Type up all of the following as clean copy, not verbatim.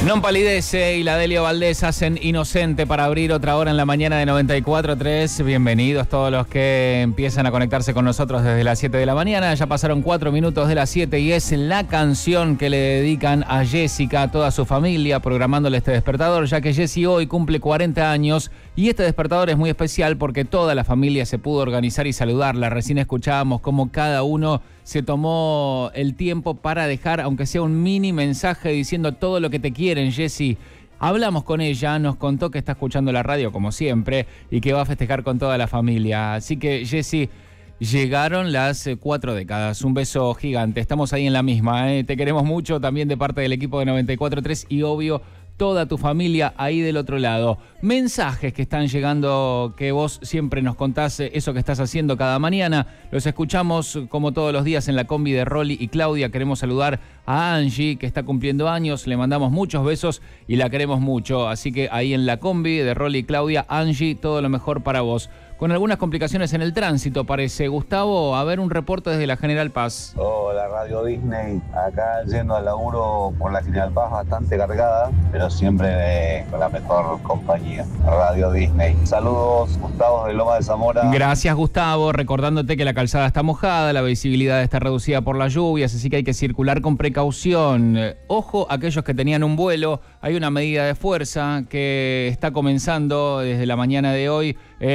Non Palidece y la Delio Valdés hacen Inocente para abrir otra hora en la mañana de 94.3. Bienvenidos todos los que empiezan a conectarse con nosotros desde las 7 de la mañana. Ya pasaron 4 minutos de las 7 y es la canción que le dedican a Jessica, a toda su familia, programándole este despertador, ya que Jessie hoy cumple 40 años y este despertador es muy especial porque toda la familia se pudo organizar y saludarla. Recién escuchábamos cómo cada uno se tomó el tiempo para dejar, aunque sea un mini mensaje diciendo todo lo que te quieren, Jessie. Hablamos con ella, nos contó que está escuchando la radio como siempre y que va a festejar con toda la familia. Así que, Jessie, llegaron las 4 décadas. Un beso gigante. Estamos ahí en la misma, ¿eh? Te queremos mucho también de parte del equipo de 94.3 y obvio toda tu familia ahí del otro lado. Mensajes que están llegando, que vos siempre nos contás eso que estás haciendo cada mañana. Los escuchamos como todos los días en la combi de Rolly y Claudia. Queremos saludar a Angie, que está cumpliendo años. Le mandamos muchos besos y la queremos mucho. Así que ahí en la combi de Rolly y Claudia, Angie, todo lo mejor para vos. Con algunas complicaciones en el tránsito, parece. Gustavo, a ver un reporte desde la General Paz. Hola, Radio Disney. Acá yendo al laburo por la General Paz, bastante cargada, pero siempre con la mejor compañía. Radio Disney. Saludos, Gustavo de Loma de Zamora. Gracias, Gustavo. Recordándote que la calzada está mojada, la visibilidad está reducida por las lluvias, así que hay que circular con precaución. Ojo, aquellos que tenían un vuelo, hay una medida de fuerza que está comenzando desde la mañana de hoy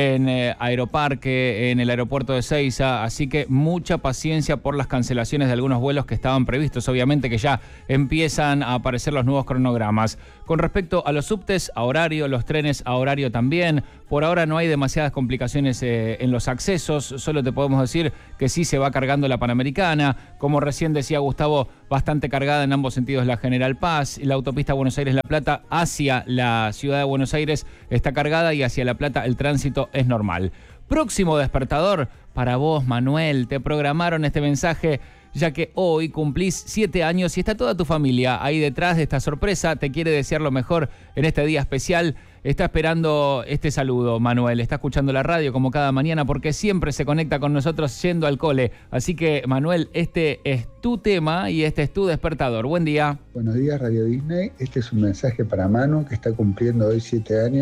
en Aeroparque, en el aeropuerto de Seiza, así que mucha paciencia por las cancelaciones de algunos vuelos que estaban previstos. Obviamente que ya empiezan a aparecer los nuevos cronogramas. Con respecto a los subtes a horario, los trenes a horario también, por ahora no hay demasiadas complicaciones en los accesos, solo te podemos decir que sí se va cargando la Panamericana, como recién decía Gustavo, bastante cargada en ambos sentidos la General Paz, la autopista Buenos Aires-La Plata hacia la ciudad de Buenos Aires está cargada y hacia La Plata el tránsito es normal. Próximo despertador para vos, Manuel, te programaron este mensaje ya que hoy cumplís 7 años y está toda tu familia ahí detrás de esta sorpresa, te quiere desear lo mejor en este día especial. Está esperando este saludo, Manuel. Está escuchando la radio como cada mañana porque siempre se conecta con nosotros yendo al cole. Así que, Manuel, este es tu tema y este es tu despertador. Buen día. Buenos días, Radio Disney. Este es un mensaje para Manu, que está cumpliendo hoy 7 años.